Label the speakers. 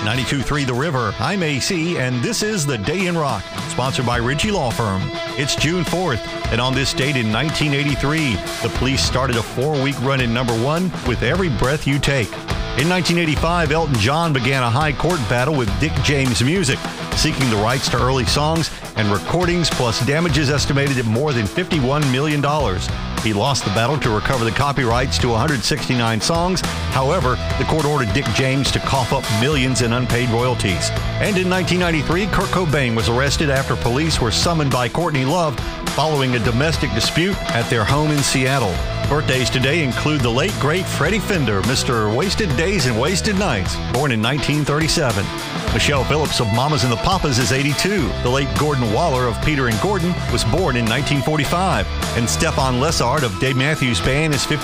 Speaker 1: 92.3 The River. I'm AC, and this is The Day in Rock, sponsored by Ritchie Law Firm. It's June 4th, and on this date in 1983, the Police started a 4-week run in number 1 with Every Breath You Take. In 1985, Elton John began a high court battle with Dick James Music, seeking the rights to early songs and recordings, plus damages estimated at more than $51 million. He lost the battle to recover the copyrights to 169 songs. However, the court ordered Dick James to cough up millions in unpaid royalties. And in 1993, Kurt Cobain was arrested after police were summoned by Courtney Love following a domestic dispute at their home in Seattle. Birthdays today include the late, great Freddie Fender, Mr. Wasted Days and Wasted Nights, born in 1937. Michelle Phillips of Mamas and the Papas is 82. The late Gordon Waller of Peter and Gordon was born in 1945. And Stefan Lessard of Dave Matthews Band is 50.